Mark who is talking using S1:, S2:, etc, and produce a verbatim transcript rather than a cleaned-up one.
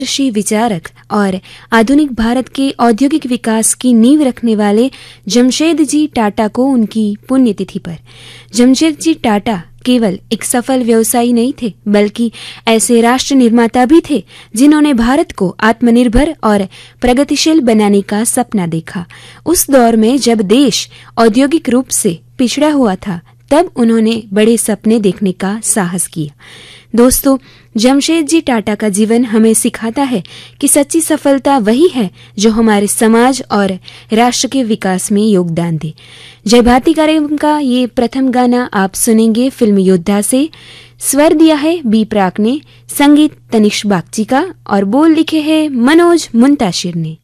S1: कृषि विचारक और आधुनिक भारत के औद्योगिक विकास की नींव रखने वाले जमशेदजी टाटा को उनकी पुण्यतिथि पर। जमशेदजी टाटा केवल एक सफल व्यवसायी नहीं थे, बल्कि ऐसे राष्ट्र निर्माता भी थे जिन्होंने भारत को आत्मनिर्भर और प्रगतिशील बनाने का सपना देखा। उस दौर में जब देश औद्योगिक रूप से पिछड़ा हुआ था, तब उन्होंने बड़े सपने देखने का साहस किया। दोस्तों, जमशेदजी टाटा का जीवन हमें सिखाता है कि सच्ची सफलता वही है जो हमारे समाज और राष्ट्र के विकास में योगदान दे। जय भारती कार्यक्रम का ये प्रथम गाना आप सुनेंगे फिल्म योद्धा से। स्वर दिया है बी प्राक ने, संगीत तनिष्क बागची का और बोल लिखे हैं मनोज मुंताशिर ने।